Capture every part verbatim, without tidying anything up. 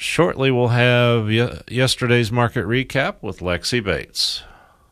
Shortly, we'll have y- yesterday's market recap with Lexi Bates.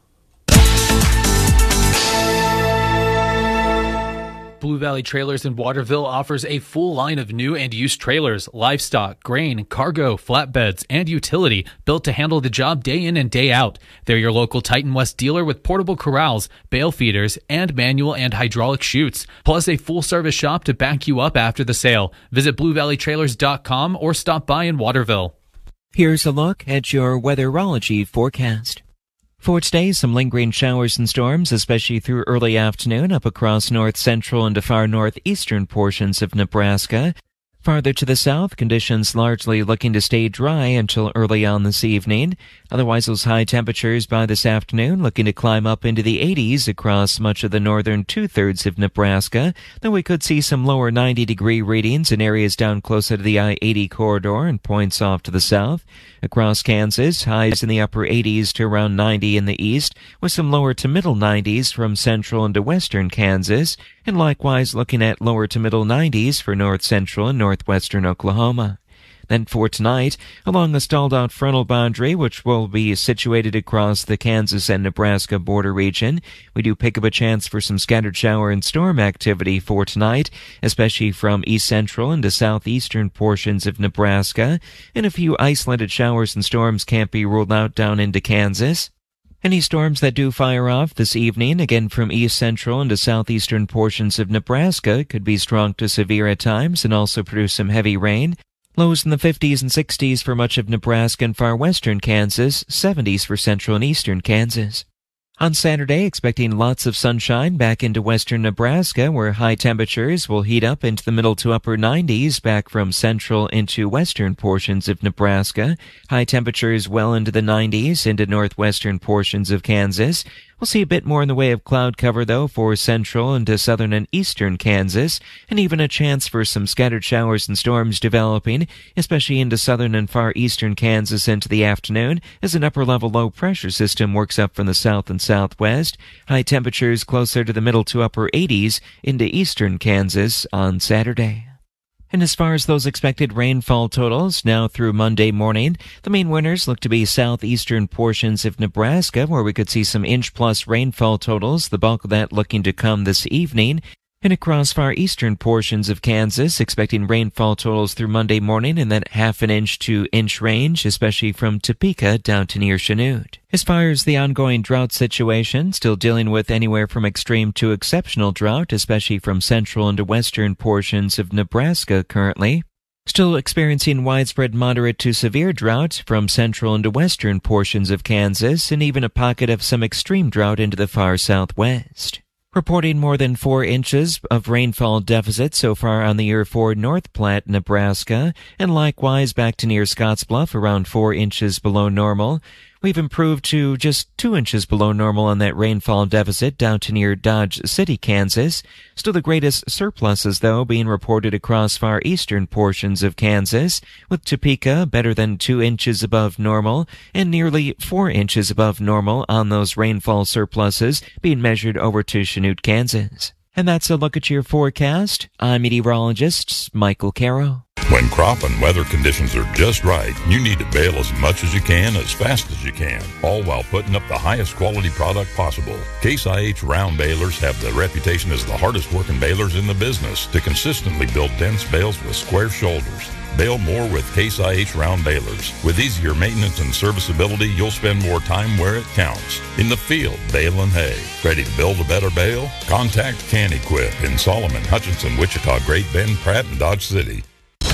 Blue Valley Trailers in Waterville offers a full line of new and used trailers, livestock, grain, cargo, flatbeds, and utility built to handle the job day in and day out. They're your local Titan West dealer with portable corrals, bale feeders, and manual and hydraulic chutes, plus a full-service shop to back you up after the sale. Visit blue valley trailers dot com or stop by in Waterville. Here's a look at your weatherology forecast. For today, some lingering showers and storms, especially through early afternoon up across north central and to far northeastern portions of Nebraska. Farther to the south, conditions largely looking to stay dry until early on this evening. Otherwise, those high temperatures by this afternoon looking to climb up into the eighties across much of the northern two-thirds of Nebraska. Though we could see some lower ninety-degree readings in areas down closer to the I eighty corridor and points off to the south. Across Kansas, highs in the upper eighties to around ninety in the east, with some lower to middle nineties from central into western Kansas, and likewise looking at lower to middle nineties for north central and northwestern Oklahoma. Then for tonight, along the stalled-out frontal boundary, which will be situated across the Kansas and Nebraska border region, we do pick up a chance for some scattered shower and storm activity for tonight, especially from east central into southeastern portions of Nebraska, and a few isolated showers and storms can't be ruled out down into Kansas. Any storms that do fire off this evening, again from east central into southeastern portions of Nebraska, could be strong to severe at times and also produce some heavy rain. Lows in the fifties and sixties for much of Nebraska and far western Kansas, seventies for central and eastern Kansas. On Saturday, expecting lots of sunshine back into western Nebraska, where high temperatures will heat up into the middle to upper nineties back from central into western portions of Nebraska. High temperatures well into the nineties into northwestern portions of Kansas. We'll see a bit more in the way of cloud cover, though, for central into southern and eastern Kansas, and even a chance for some scattered showers and storms developing, especially into southern and far eastern Kansas into the afternoon, as an upper-level low-pressure system works up from the south and southwest. High temperatures closer to the middle to upper eighties into eastern Kansas on Saturday. And as far as those expected rainfall totals, now through Monday morning, the main winners look to be southeastern portions of Nebraska, where we could see some inch-plus rainfall totals, the bulk of that looking to come this evening. And across far eastern portions of Kansas, expecting rainfall totals through Monday morning in that half an inch to inch range, especially from Topeka down to near Chanute. As far as the ongoing drought situation, still dealing with anywhere from extreme to exceptional drought, especially from central into western portions of Nebraska currently. Still experiencing widespread moderate to severe drought from central into western portions of Kansas, and even a pocket of some extreme drought into the far southwest. Reporting more than four inches of rainfall deficit so far on the year for North Platte, Nebraska, and likewise back to near Scottsbluff, around four inches below normal. We've improved to just two inches below normal on that rainfall deficit down to near Dodge City, Kansas. Still the greatest surpluses, though, being reported across far eastern portions of Kansas, with Topeka better than two inches above normal and nearly four inches above normal on those rainfall surpluses being measured over to Chanute, Kansas. And that's a look at your forecast. I'm meteorologist Michael Caro. When crop and weather conditions are just right, you need to bale as much as you can, as fast as you can, all while putting up the highest quality product possible. Case I H round balers have the reputation as the hardest working balers in the business to consistently build dense bales with square shoulders. Bale more with Case I H round balers. With easier maintenance and serviceability, you'll spend more time where it counts. In the field, baling hay. Ready to build a better bale? Contact Can Equip in Solomon, Hutchinson, Wichita, Great Bend, Pratt, and Dodge City.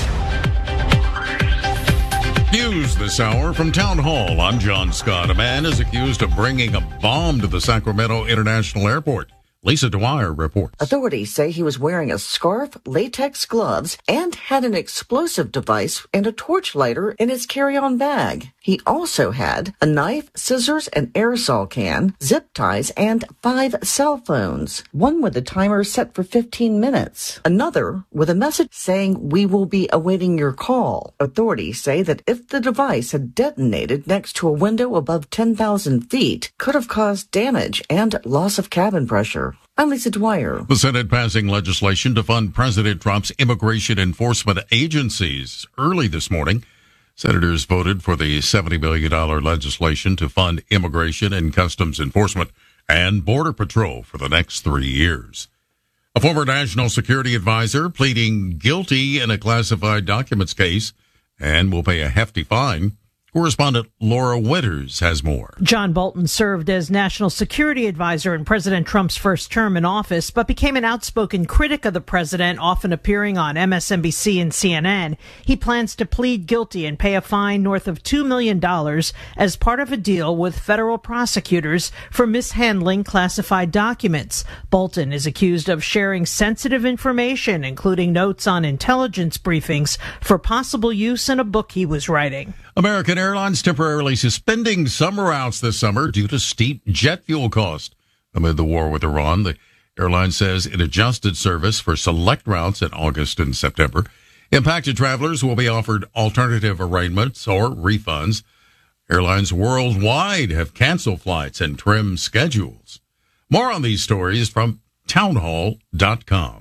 News this hour from Town Hall. I'm John Scott. A man is accused of bringing a bomb to the Sacramento International Airport. Lisa Dwyer reports. Authorities say he was wearing a scarf, latex gloves, and had an explosive device and a torch lighter in his carry-on bag. He also had a knife, scissors, an aerosol can, zip ties, and five cell phones. One with a timer set for fifteen minutes. Another with a message saying, "We will be awaiting your call." Authorities say that if the device had detonated next to a window above ten thousand feet, could have caused damage and loss of cabin pressure. I'm Lisa Dwyer. The Senate passing legislation to fund President Trump's immigration enforcement agencies. Early this morning, Senators voted for the seventy million dollars legislation to fund immigration and customs enforcement and border patrol for the next three years. A former national security advisor pleading guilty in a classified documents case and will pay a hefty fine. Correspondent Laura Winters has more. John Bolton served as national security advisor in President Trump's first term in office, but became an outspoken critic of the president, often appearing on M S N B C and C N N. He plans to plead guilty and pay a fine north of two million dollars as part of a deal with federal prosecutors for mishandling classified documents. Bolton is accused of sharing sensitive information, including notes on intelligence briefings, for possible use in a book he was writing. American Airlines temporarily suspending some routes this summer due to steep jet fuel costs. Amid the war with Iran, the airline says it adjusted service for select routes in August and September. Impacted travelers will be offered alternative arrangements or refunds. Airlines worldwide have canceled flights and trimmed schedules. More on these stories from townhall dot com.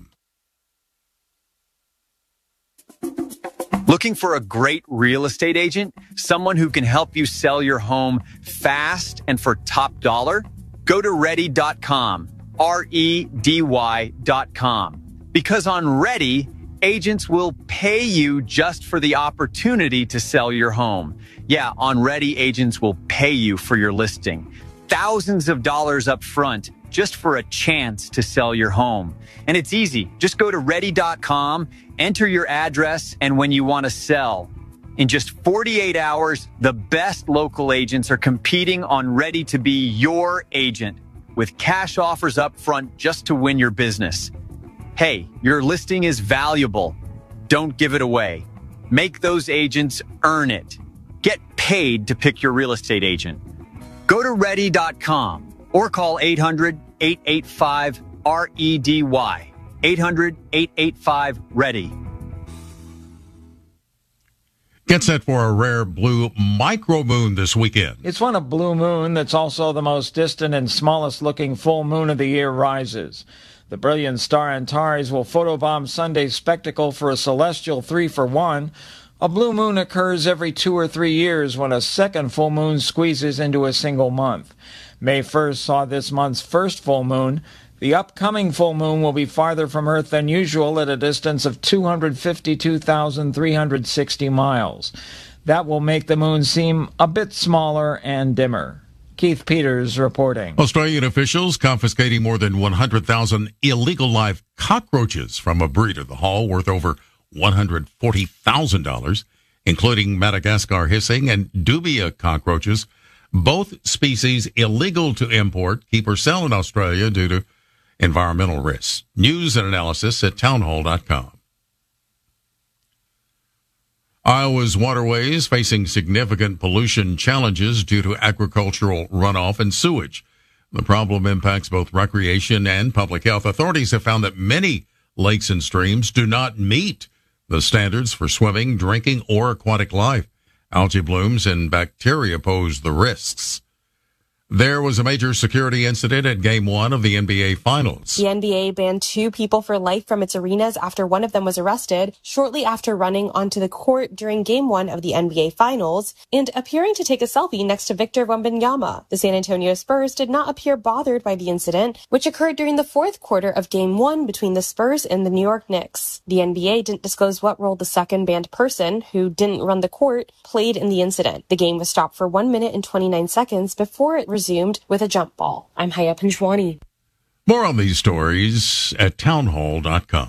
Looking for a great real estate agent? Someone who can help you sell your home fast and for top dollar? Go to ready dot com, R E D Y dot com. Because on Ready, agents will pay you just for the opportunity to sell your home. Yeah, on Ready, agents will pay you for your listing. Thousands of dollars up front just for a chance to sell your home. And it's easy. Just go to ready dot com, enter your address, and when you want to sell. In just forty-eight hours, the best local agents are competing on Ready to be your agent with cash offers up front just to win your business. Hey, your listing is valuable. Don't give it away. Make those agents earn it. Get paid to pick your real estate agent. Go to ready dot com or call eight hundred, eight eight five, R E D Y. eight hundred, eight eight five, READY. Get set for a rare blue micromoon this weekend. It's when a blue moon that's also the most distant and smallest looking full moon of the year rises. The brilliant star Antares will photobomb Sunday's spectacle for a celestial three for one. A blue moon occurs every two or three years when a second full moon squeezes into a single month. May first saw this month's first full moon. The upcoming full moon will be farther from Earth than usual at a distance of two hundred fifty-two thousand three hundred sixty miles. That will make the moon seem a bit smaller and dimmer. Keith Peters reporting. Australian officials confiscating more than one hundred thousand illegal live cockroaches from a breeder, the haul worth over one hundred forty thousand dollars, including Madagascar hissing and dubia cockroaches, both species illegal to import, keep or sell in Australia due to environmental risks. News and analysis at townhall dot com. Iowa's waterways facing significant pollution challenges due to agricultural runoff and sewage. The problem impacts both recreation and public health. Authorities have found that many lakes and streams do not meet the standards for swimming, drinking, or aquatic life. Algae blooms and bacteria pose the risks. There was a major security incident at Game one of the N B A Finals. The N B A banned two people for life from its arenas after one of them was arrested shortly after running onto the court during Game one of the N B A Finals and appearing to take a selfie next to Victor Wembanyama. The San Antonio Spurs did not appear bothered by the incident, which occurred during the fourth quarter of Game one between the Spurs and the New York Knicks. The N B A didn't disclose what role the second banned person, who didn't run the court, played in the incident. The game was stopped for one minute and twenty-nine seconds before it resumed with a jump ball. I'm Haya Panjwani. More on these stories at townhall dot com.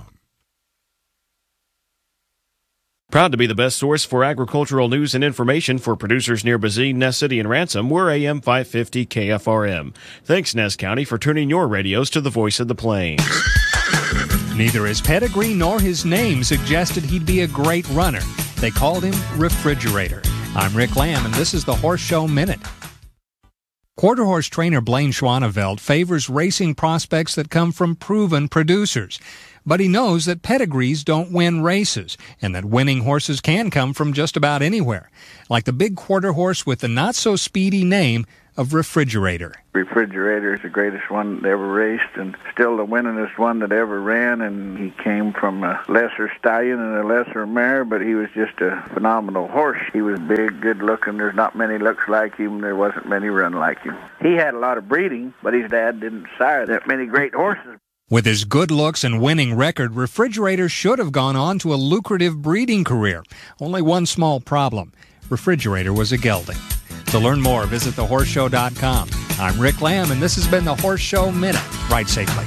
Proud to be the best source for agricultural news and information for producers near Bazine, Ness City, and Ransom. We're A M five fifty K F R M. Thanks, Ness County, for tuning your radios to the voice of the plains. Neither his pedigree nor his name suggested he'd be a great runner. They called him Refrigerator. I'm Rick Lamb, and this is the Horse Show Minute. Quarter horse trainer Blaine Schwaneveld favors racing prospects that come from proven producers. But he knows that pedigrees don't win races, and that winning horses can come from just about anywhere. Like the big quarter horse with the not-so-speedy name of Refrigerator. Refrigerator is the greatest one that ever raced and still the winningest one that ever ran, and he came from a lesser stallion and a lesser mare, but he was just a phenomenal horse. He was big, good looking. There's not many looks like him. There wasn't many run like him. He had a lot of breeding, but his dad didn't sire that many great horses. With his good looks and winning record, Refrigerator should have gone on to a lucrative breeding career. Only one small problem. Refrigerator was a gelding. To learn more, visit the horse show dot com. I'm Rick Lamb, and this has been the Horse Show Minute. Ride safely.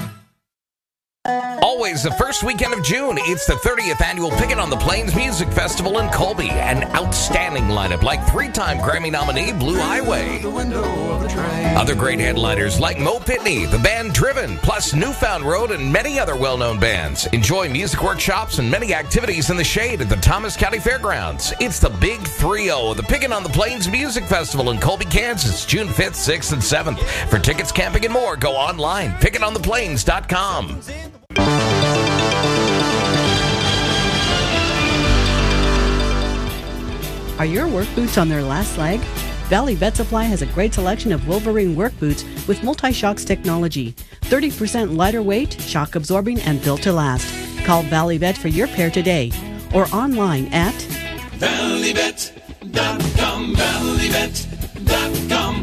Always the first weekend of June, it's the thirtieth annual Pickin' on the Plains Music Festival in Colby. An outstanding lineup like three-time Grammy nominee Blue Highway. Other great headliners like Mo Pitney, the band Driven, plus Newfound Road and many other well-known bands. Enjoy music workshops and many activities in the shade at the Thomas County Fairgrounds. It's the Big three oh of the Pickin' on the Plains Music Festival in Colby, Kansas, June fifth, sixth, and seventh. For tickets, camping, and more, go online, pickin on the plains dot com. Are your work boots on their last leg? Valley Vet Supply has a great selection of Wolverine work boots with multi-shocks technology. thirty percent lighter weight, shock absorbing, and built to last. Call Valley Vet for your pair today or online at valley vet dot com. valley vet dot com.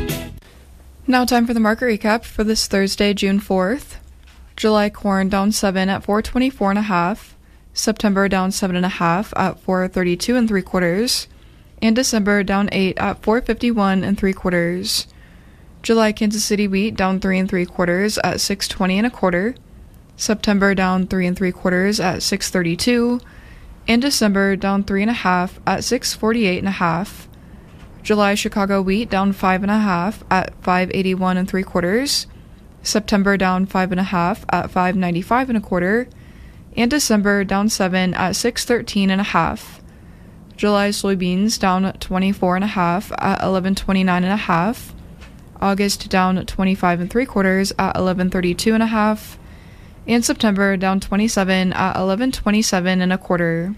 Now time for the market recap for this Thursday, June fourth. July corn down seven at four twenty-four and a half. September down seven and a half at four thirty-two and three quarters. And December down eight at four fifty-one and three quarters. July Kansas City wheat down three and three quarters at six twenty and a quarter. September down three and three quarters at six thirty-two. And December down three and a half at six forty-eight and a half. July Chicago wheat down five and a half at five eighty-one and three quarters. September down five and a half at five ninety-five and a quarter, and December down seven at six thirteen and a half. July soybeans down twenty-four and a half at eleven twenty-nine and a half. August down twenty-five and three quarters at eleven thirty-two and a half, and September down twenty-seven at eleven twenty-seven and a quarter.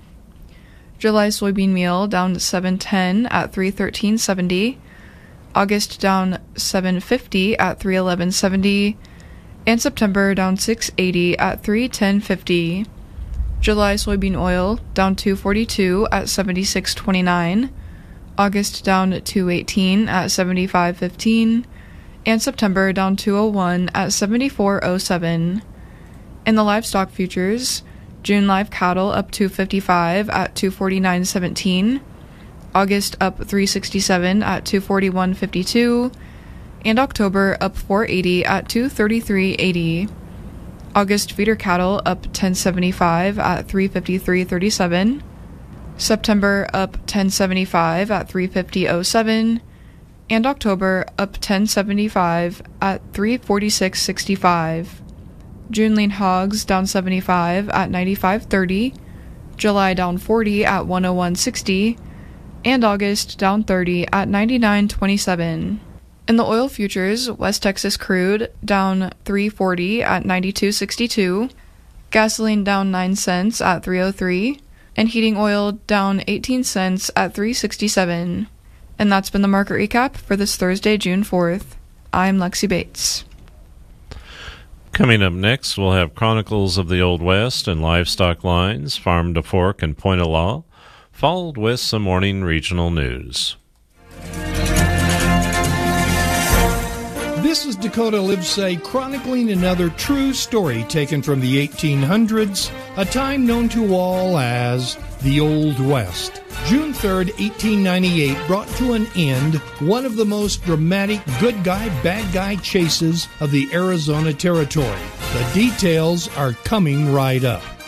July soybean meal down seven ten at three thirteen seventy. August down seven fifty at three eleven seventy, and September down six eighty at three ten fifty. July soybean oil down two forty-two at seventy-six twenty-nine. August down two eighteen at seventy-five fifteen, and September down two oh one at seventy-four oh seven. In the livestock futures, June live cattle up two fifty-five at two forty-nine seventeen. August up three sixty-seven at two forty-one fifty-two, and October up four eighty at two thirty-three eighty. August feeder cattle up ten seventy-five at three fifty-three thirty-seven. September up ten seventy-five at three fifty oh seven, and October up ten seventy-five at three forty-six sixty-five. June lean hogs down seventy-five at ninety-five thirty. July down forty at one oh one sixty. And August down thirty at ninety-nine twenty-seven. In the oil futures, West Texas crude down three forty at ninety-two sixty-two, gasoline down nine cents at three oh three, and heating oil down eighteen cents at three sixty-seven. And that's been the market recap for this Thursday, June fourth. I'm Lexi Bates. Coming up next, we'll have Chronicles of the Old West and Livestock Lines, Farm to Fork and Point of Law, followed with some morning regional news. This is Dakota Livesay chronicling another true story taken from the eighteen hundreds, a time known to all as the Old West. June third, eighteen ninety-eight brought to an end one of the most dramatic good guy, bad guy chases of the Arizona Territory. The details are coming right up.